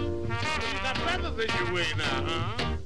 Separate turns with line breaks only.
You got feathers in your way now, huh?